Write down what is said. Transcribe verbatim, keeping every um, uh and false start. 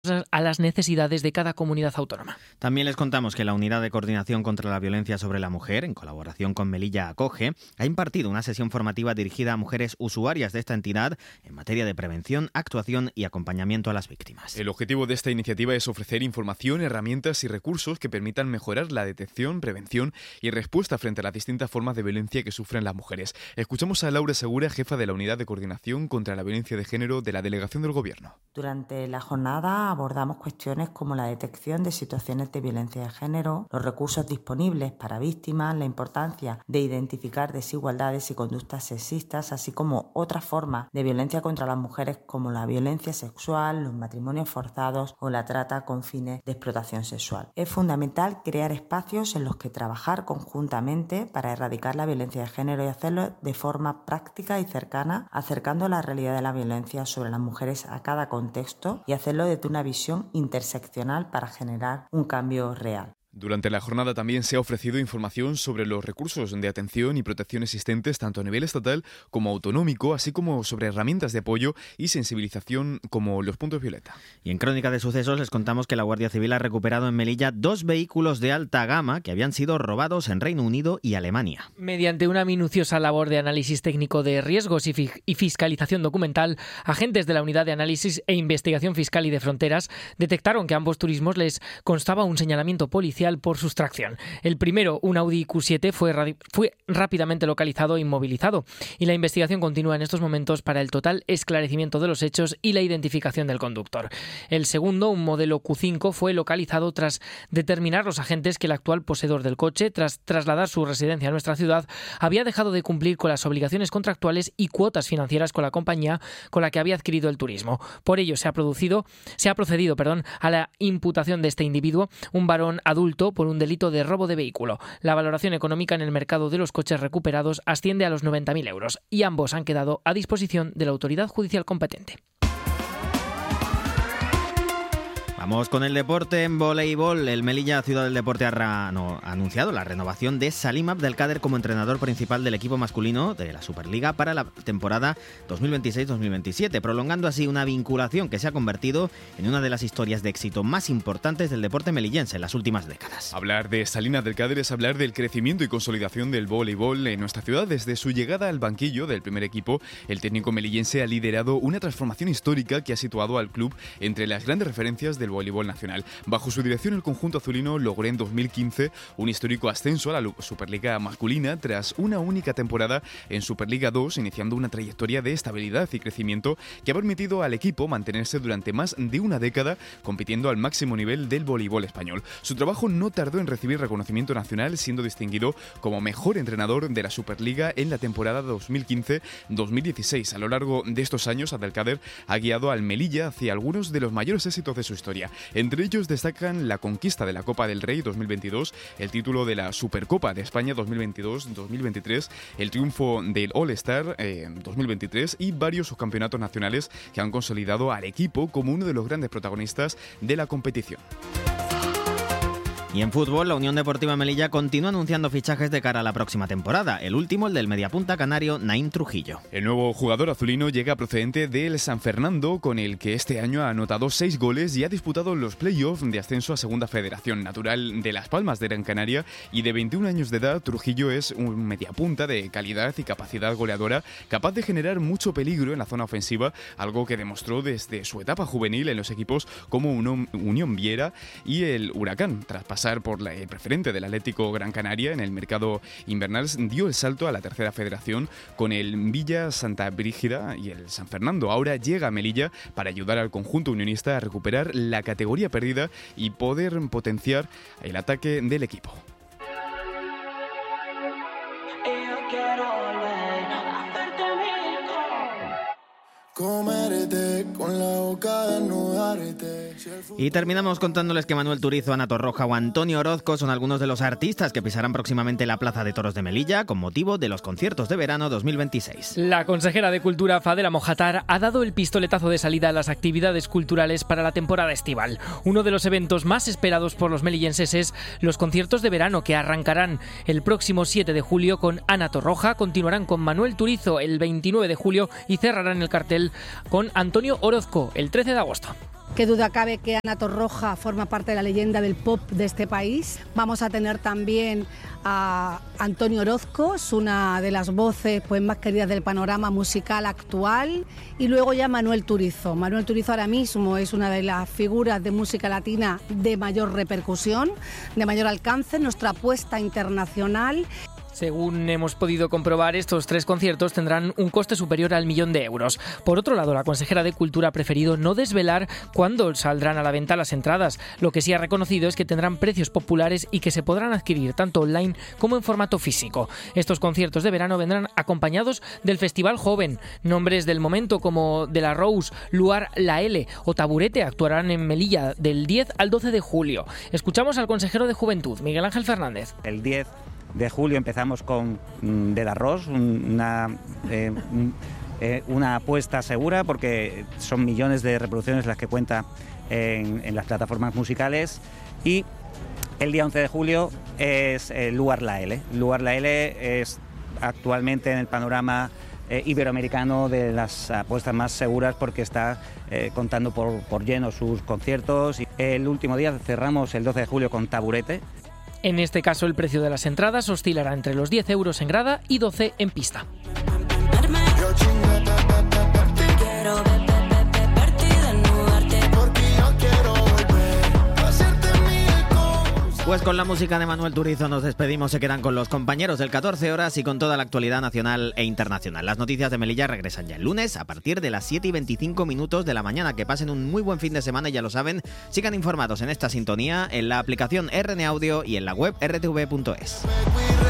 a las necesidades de cada comunidad autónoma. También les contamos que la Unidad de Coordinación contra la Violencia sobre la Mujer, en colaboración con Melilla Acoge, ha impartido una sesión formativa dirigida a mujeres usuarias de esta entidad en materia de prevención, actuación y acompañamiento a las víctimas. El objetivo de esta iniciativa es ofrecer información, herramientas y recursos que permitan mejorar la detección, prevención y respuesta frente a las distintas formas de violencia que sufren las mujeres. Escuchamos a Laura Segura, jefa de la Unidad de Coordinación contra la Violencia de Género de la Delegación del Gobierno. Durante la jornada abordamos cuestiones como la detección de situaciones de violencia de género, los recursos disponibles para víctimas, la importancia de identificar desigualdades y conductas sexistas, así como otras formas de violencia contra las mujeres como la violencia sexual, los matrimonios forzados o la trata con fines de explotación sexual. Es fundamental crear espacios en los que trabajar conjuntamente para erradicar la violencia de género y hacerlo de forma práctica y cercana, acercando la realidad de la violencia sobre las mujeres a cada contexto y hacerlo desde una visión interseccional para generar un cambio real. Durante la jornada también se ha ofrecido información sobre los recursos de atención y protección existentes tanto a nivel estatal como autonómico, así como sobre herramientas de apoyo y sensibilización como los puntos violeta. Y en Crónica de Sucesos les contamos que la Guardia Civil ha recuperado en Melilla dos vehículos de alta gama que habían sido robados en Reino Unido y Alemania. Mediante una minuciosa labor de análisis técnico de riesgos y, fi- y fiscalización documental, agentes de la Unidad de Análisis e Investigación Fiscal y de Fronteras detectaron que a ambos turismos les constaba un señalamiento policial por sustracción. El primero, un Audi Q siete, fue, radi- fue rápidamente localizado e inmovilizado y la investigación continúa en estos momentos para el total esclarecimiento de los hechos y la identificación del conductor. El segundo, un modelo Q cinco, fue localizado tras determinar los agentes que el actual poseedor del coche, tras trasladar su residencia a nuestra ciudad, había dejado de cumplir con las obligaciones contractuales y cuotas financieras con la compañía con la que había adquirido el turismo. Por ello se ha producido, se ha procedido, perdón, a la imputación de este individuo, un varón adulto, por un delito de robo de vehículo. La valoración económica en el mercado de los coches recuperados asciende a los noventa mil euros y ambos han quedado a disposición de la autoridad judicial competente. Vamos con el deporte en voleibol. El Melilla Ciudad del Deporte ha, ra- no, ha anunciado la renovación de Salim Abdelkader como entrenador principal del equipo masculino de la Superliga para la temporada dos mil veintiséis dos mil veintisiete, prolongando así una vinculación que se ha convertido en una de las historias de éxito más importantes del deporte melillense en las últimas décadas. Hablar de Salim Abdelkader es hablar del crecimiento y consolidación del voleibol en nuestra ciudad. Desde su llegada al banquillo del primer equipo, el técnico melillense ha liderado una transformación histórica que ha situado al club entre las grandes referencias del voleibol nacional. Bajo su dirección, el conjunto azulino logró en dos mil quince un histórico ascenso a la Superliga masculina tras una única temporada en Superliga dos, iniciando una trayectoria de estabilidad y crecimiento que ha permitido al equipo mantenerse durante más de una década compitiendo al máximo nivel del voleibol español. Su trabajo no tardó en recibir reconocimiento nacional, siendo distinguido como mejor entrenador de la Superliga en la temporada dos mil quince dos mil dieciséis. A lo largo de estos años, Abdelkader ha guiado al Melilla hacia algunos de los mayores éxitos de su historia. Entre ellos destacan la conquista de la Copa del Rey dos mil veintidós, el título de la Supercopa de España dos mil veintidós dos mil veintitrés, el triunfo del All-Star eh, dos mil veintitrés y varios subcampeonatos nacionales que han consolidado al equipo como uno de los grandes protagonistas de la competición. Y en fútbol, la Unión Deportiva Melilla continúa anunciando fichajes de cara a la próxima temporada. El último, el del mediapunta canario Naim Trujillo. El nuevo jugador azulino llega procedente del San Fernando, con el que este año ha anotado seis goles y ha disputado los playoffs de ascenso a Segunda Federación. Natural de Las Palmas de Gran Canaria y de veintiún años de edad, Trujillo es un mediapunta de calidad y capacidad goleadora, capaz de generar mucho peligro en la zona ofensiva, algo que demostró desde su etapa juvenil en los equipos como Unión Viera y el Huracán. Tras pasar por la, el preferente del Atlético Gran Canaria en el mercado invernal, dio el salto a la tercera federación con el Villa Santa Brígida y el San Fernando. Ahora llega a Melilla para ayudar al conjunto unionista a recuperar la categoría perdida y poder potenciar el ataque del equipo. Comerte con la boca desnudarte. Y terminamos contándoles que Manuel Turizo, Ana Torroja o Antonio Orozco son algunos de los artistas que pisarán próximamente la Plaza de Toros de Melilla con motivo de los conciertos de verano dos mil veintiséis. La consejera de Cultura, Fadela Mojatar, ha dado el pistoletazo de salida a las actividades culturales para la temporada estival. Uno de los eventos más esperados por los melillenses es los conciertos de verano, que arrancarán el próximo siete de julio con Ana Torroja, continuarán con Manuel Turizo el veintinueve de julio y cerrarán el cartel con Antonio Orozco el trece de agosto. Qué duda cabe que Ana Torroja forma parte de la leyenda del pop de este país. Vamos a tener también a Antonio Orozco, es una de las voces pues, más queridas del panorama musical actual. Y luego ya Manuel Turizo. Manuel Turizo ahora mismo es una de las figuras de música latina de mayor repercusión, de mayor alcance, nuestra apuesta internacional. Según hemos podido comprobar, estos tres conciertos tendrán un coste superior al millón de euros. Por otro lado, la consejera de Cultura ha preferido no desvelar cuándo saldrán a la venta las entradas. Lo que sí ha reconocido es que tendrán precios populares y que se podrán adquirir tanto online como en formato físico. Estos conciertos de verano vendrán acompañados del Festival Joven. Nombres del momento como De La Rose, Luar La L o Taburete actuarán en Melilla del diez al doce de julio. Escuchamos al consejero de Juventud, Miguel Ángel Fernández. El diez de julio empezamos con De La Rose, una, eh, eh, una apuesta segura porque son millones de reproducciones las que cuenta en, en las plataformas musicales, y el día once de julio es eh, Luar La L. Luar La L es actualmente en el panorama eh, iberoamericano de las apuestas más seguras porque está eh, contando por, por lleno sus conciertos. El último día cerramos el doce de julio con Taburete. En este caso, el precio de las entradas oscilará entre los diez euros en grada y doce en pista. Pues con la música de Manuel Turizo nos despedimos. Se quedan con los compañeros del catorce horas y con toda la actualidad nacional e internacional. Las noticias de Melilla regresan ya el lunes a partir de las siete y veinticinco minutos de la mañana. Que pasen un muy buen fin de semana y ya lo saben, sigan informados en esta sintonía, en la aplicación R N Audio y en la web r t v punto es.